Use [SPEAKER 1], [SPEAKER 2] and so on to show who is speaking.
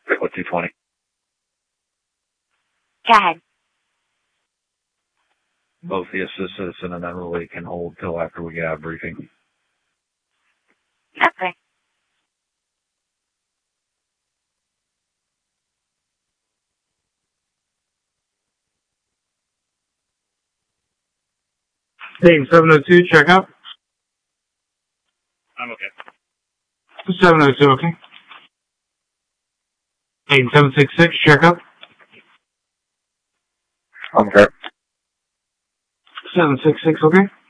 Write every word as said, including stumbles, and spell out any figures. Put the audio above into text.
[SPEAKER 1] What, two twenty?
[SPEAKER 2] Go ahead.
[SPEAKER 1] Both the assist citizen and Emily can hold till after we get out of briefing.
[SPEAKER 2] Okay.
[SPEAKER 3] Hey, seven oh two, check out.
[SPEAKER 1] I'm okay.
[SPEAKER 3] seven oh two, okay. Hey, seven six six, check out.
[SPEAKER 1] I'm okay.
[SPEAKER 3] seven six six, okay.